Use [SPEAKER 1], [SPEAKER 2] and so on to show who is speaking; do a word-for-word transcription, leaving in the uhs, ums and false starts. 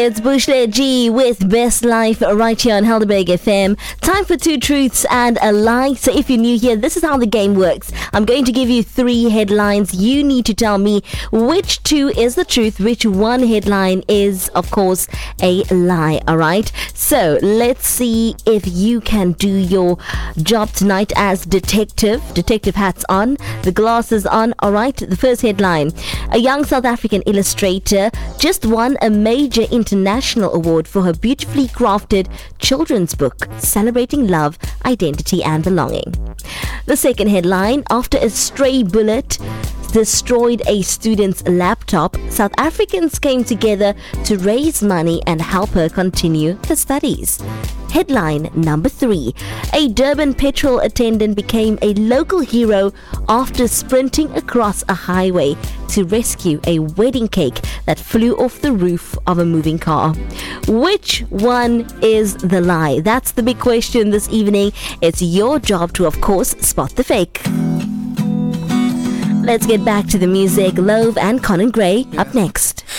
[SPEAKER 1] It's Bushle G with Best Life right here on Helderberg F M. Time for two truths and a lie. So if you're new here, this is how the game works. I'm going to give you three headlines. You need to tell me which two is the truth, which one headline is, of course, a lie. All right. So let's see if you can do your job tonight as detective. Detective hats on, the glasses on. All right. The first headline: a young South African illustrator just won a major international award for her beautifully crafted children's book celebrating love, identity and belonging. The second headline: after a stray bullet destroyed a student's laptop, South Africans came together to raise money and help her continue her studies. Headline number three: a Durban petrol attendant became a local hero after sprinting across a highway to rescue a wedding cake that flew off the roof of a moving car. Which one is the lie? That's the big question this evening. It's your job to, of course, spot the fake. Let's get back to the music. Love and Conan Gray up next.